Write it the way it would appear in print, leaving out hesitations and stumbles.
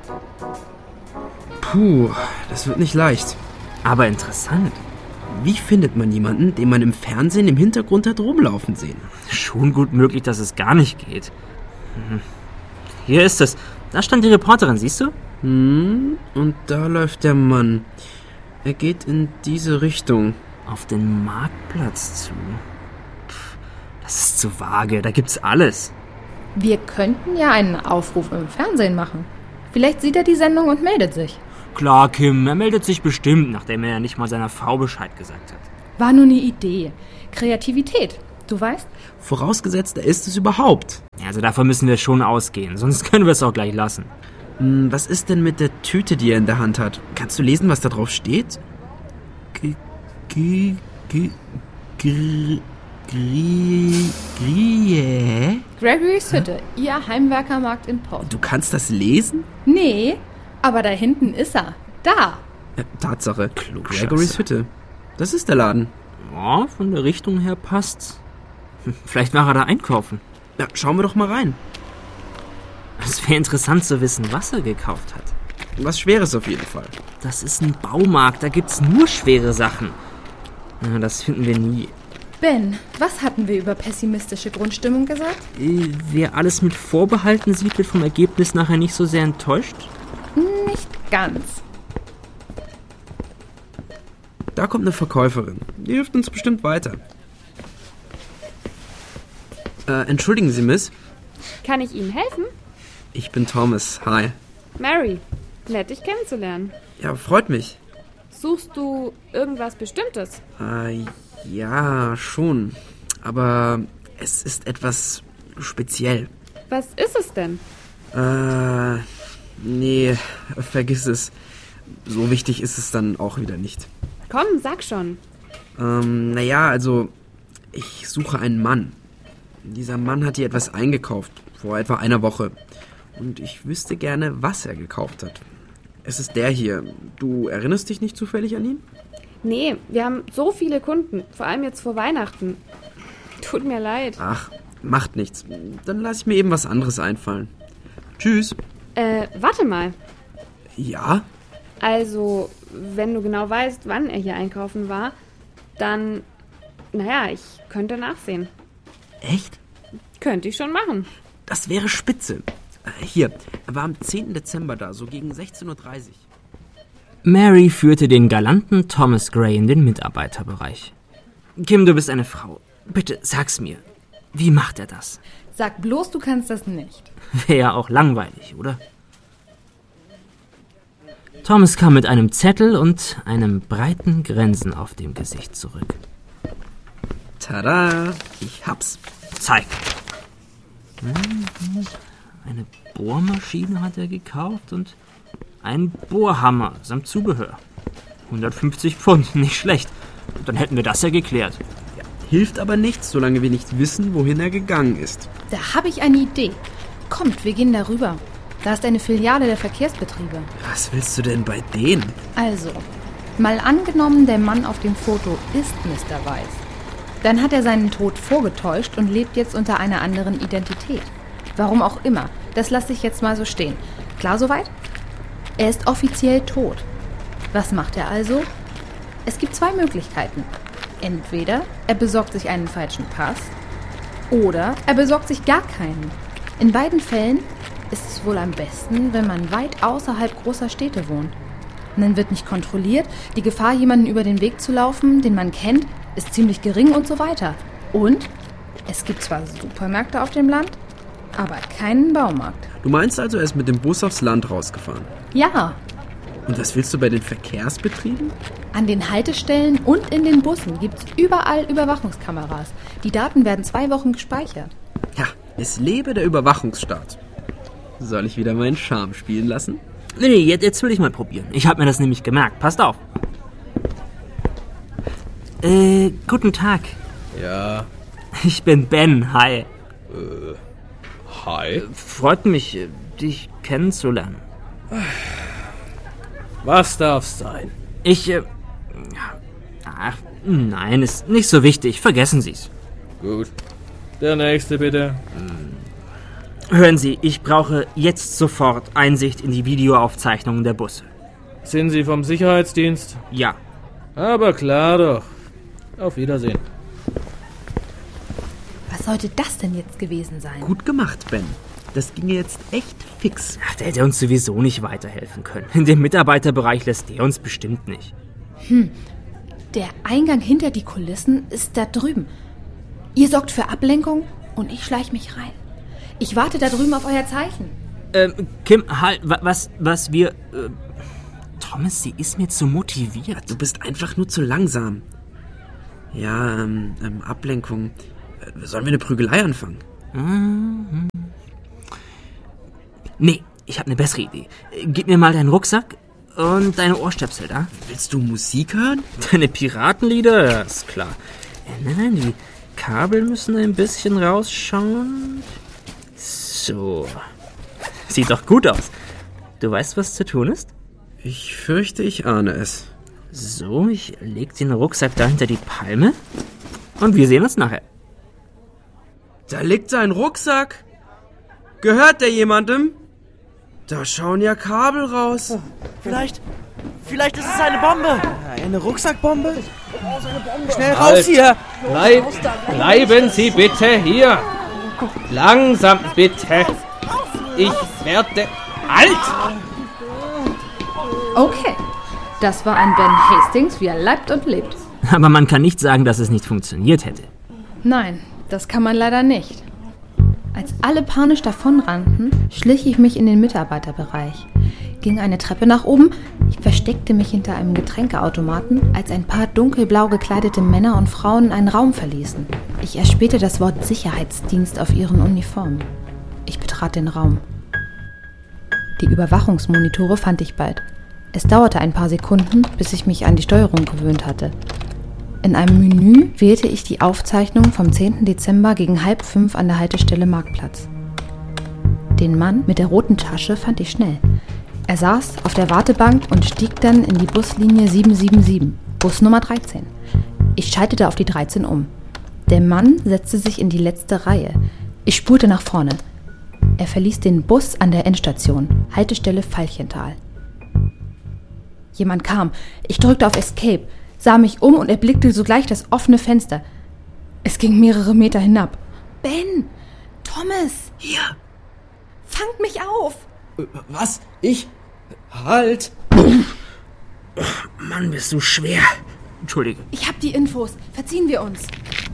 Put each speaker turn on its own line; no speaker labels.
Puh, das wird nicht leicht.
Aber interessant.
Wie findet man jemanden, den man im Fernsehen im Hintergrund hat rumlaufen sehen?
Schon gut möglich, dass es gar nicht geht. Hier ist es. Da stand die Reporterin, siehst du?
Und da läuft der Mann. Er geht in diese Richtung.
Auf den Marktplatz zu. Das ist zu vage, da gibt's alles.
Wir könnten ja einen Aufruf im Fernsehen machen. Vielleicht sieht er die Sendung und meldet sich.
Klar, Kim, er meldet sich bestimmt, nachdem er ja nicht mal seiner Frau Bescheid gesagt hat.
War nur eine Idee. Kreativität, du weißt?
Vorausgesetzt, er ist es überhaupt.
Ja, also davon müssen wir schon ausgehen, sonst können wir es auch gleich lassen.
Was ist denn mit der Tüte, die er in der Hand hat? Kannst du lesen, was da drauf steht?
Gregorys Hütte, ihr Heimwerkermarkt in Port.
Du kannst das lesen?
Nee, aber da hinten ist er. Da.
Tatsache.
Klugscheiße.
Gregorys Hütte. Das ist der Laden.
Ja, von der Richtung her passt's. Vielleicht war er da einkaufen.
Ja, schauen wir doch mal rein.
Es wäre interessant zu wissen, was er gekauft hat.
Was Schweres auf jeden Fall.
Das ist ein Baumarkt, da gibt's nur schwere Sachen. Ja, das finden wir nie.
Ben, was hatten wir über pessimistische Grundstimmung gesagt?
Wer alles mit Vorbehalten sieht, wird vom Ergebnis nachher nicht so sehr enttäuscht.
Nicht ganz.
Da kommt eine Verkäuferin. Die hilft uns bestimmt weiter. Entschuldigen Sie, Miss.
Kann ich Ihnen helfen?
Ich bin Thomas. Hi.
Mary, nett dich kennenzulernen.
Ja, freut mich.
Suchst du irgendwas Bestimmtes?
Ja, schon. Aber es ist etwas speziell.
Was ist es denn?
Nee, vergiss es. So wichtig ist es dann auch wieder nicht.
Komm, sag schon.
Naja, also, ich suche einen Mann. Dieser Mann hat hier etwas eingekauft, vor etwa einer Woche. Und ich wüsste gerne, was er gekauft hat. Es ist der hier. Du erinnerst dich nicht zufällig an ihn?
Nee, wir haben so viele Kunden, vor allem jetzt vor Weihnachten. Tut mir leid.
Ach, macht nichts. Dann lass ich mir eben was anderes einfallen. Tschüss.
Warte mal.
Ja?
Also, wenn du genau weißt, wann er hier einkaufen war, dann, naja, ich könnte nachsehen.
Echt?
Könnte ich schon machen.
Das wäre spitze. Hier, er war am 10. Dezember da, so gegen 16:30 Uhr.
Mary führte den galanten Thomas Gray in den Mitarbeiterbereich. Kim, du bist eine Frau. Bitte, sag's mir. Wie macht er das?
Sag bloß, du kannst das nicht.
Wäre ja auch langweilig, oder? Thomas kam mit einem Zettel und einem breiten Grinsen auf dem Gesicht zurück.
Tada, ich hab's.
Zeig. Eine Bohrmaschine hat er gekauft und einen Bohrhammer samt Zubehör. 150 Pfund, nicht schlecht. Dann hätten wir das ja geklärt.
Hilft aber nichts, solange wir nicht wissen, wohin er gegangen ist.
Da habe ich eine Idee. Kommt, wir gehen darüber. Da ist eine Filiale der Verkehrsbetriebe.
Was willst du denn bei denen?
Also, mal angenommen, der Mann auf dem Foto ist Mr. Weiss. Dann hat er seinen Tod vorgetäuscht und lebt jetzt unter einer anderen Identität. Warum auch immer. Das lasse ich jetzt mal so stehen. Klar soweit? Er ist offiziell tot. Was macht er also? Es gibt zwei Möglichkeiten. Entweder er besorgt sich einen falschen Pass oder er besorgt sich gar keinen. In beiden Fällen ist es wohl am besten, wenn man weit außerhalb großer Städte wohnt. Und dann wird nicht kontrolliert, die Gefahr, jemanden über den Weg zu laufen, den man kennt, ist ziemlich gering und so weiter. Und es gibt zwar Supermärkte auf dem Land, aber keinen Baumarkt.
Du meinst also, er ist mit dem Bus aufs Land rausgefahren?
Ja,
Und was willst du bei den Verkehrsbetrieben?
an den Haltestellen und in den Bussen gibt es überall Überwachungskameras. Die Daten werden 2 Wochen gespeichert.
Ja, es lebe der Überwachungsstaat. Soll ich wieder meinen Charme spielen lassen?
Nee, jetzt will ich mal probieren. Ich habe mir das nämlich gemerkt. Passt auf. Guten Tag.
Ja,
Ich bin Ben. Hi.
hi.
Freut mich, dich kennenzulernen.
Was darf's sein?
Ach, nein, ist nicht so wichtig. Vergessen Sie's.
Gut. Der nächste bitte.
Hören Sie, ich brauche jetzt sofort Einsicht in die Videoaufzeichnungen der Busse.
Sind Sie vom Sicherheitsdienst?
Ja.
Aber klar doch. Auf Wiedersehen.
Was sollte das denn jetzt gewesen sein?
Gut gemacht, Ben. Das ging jetzt echt fix.
Ach, der hätte uns sowieso nicht weiterhelfen können. In dem Mitarbeiterbereich lässt der uns bestimmt nicht.
Der Eingang hinter die Kulissen ist da drüben. Ihr sorgt für Ablenkung und ich schleich mich rein. Ich warte da drüben auf euer Zeichen.
Kim, halt, was wir... Thomas, sie ist mir zu motiviert.
Du bist einfach nur zu langsam. Ja, Ablenkung. Sollen wir eine Prügelei anfangen?
Nee, ich habe eine bessere Idee. Gib mir mal deinen Rucksack und deine Ohrstöpsel da.
Willst du Musik hören?
Deine Piratenlieder? Ja, ist klar. Nein, die Kabel müssen ein bisschen rausschauen. So. Sieht doch gut aus. Du weißt, was zu tun ist?
Ich fürchte, ich ahne es.
So, ich leg den Rucksack da hinter die Palme und wir sehen uns nachher.
Da liegt sein Rucksack. Gehört der jemandem? Da schauen ja Kabel raus.
Vielleicht ist es eine Bombe. Eine Rucksackbombe? Schnell raus
Halt.
hier.
Bleiben Sie bitte hier. Langsam bitte. Ich werde... Halt!
Okay, das war ein Ben Hastings, wie er leibt und lebt.
Aber man kann nicht sagen, dass es nicht funktioniert hätte.
Nein, das kann man leider nicht. Als alle panisch davonrannten, schlich ich mich in den Mitarbeiterbereich, ging eine Treppe nach oben, ich versteckte mich hinter einem Getränkeautomaten, als ein paar dunkelblau gekleidete Männer und Frauen einen Raum verließen. Ich erspähte das Wort Sicherheitsdienst auf ihren Uniformen. Ich betrat den Raum. Die Überwachungsmonitore fand ich bald. Es dauerte ein paar Sekunden, bis ich mich an die Steuerung gewöhnt hatte. In einem Menü wählte ich die Aufzeichnung vom 10. Dezember gegen 4:30 an der Haltestelle Marktplatz. Den Mann mit der roten Tasche fand ich schnell. Er saß auf der Wartebank und stieg dann in die Buslinie 777, Bus Nummer 13. Ich schaltete auf die 13 um. Der Mann setzte sich in die letzte Reihe. Ich spulte nach vorne. Er verließ den Bus an der Endstation, Haltestelle Veilchental. Jemand kam. Ich drückte auf Escape, sah mich um und erblickte sogleich das offene Fenster. Es ging mehrere Meter hinab. Ben! Thomas!
Hier.
Fangt mich auf!
Was? Ich? Halt!
Mann, bist du schwer. Entschuldige.
Ich hab die Infos. Verziehen wir uns.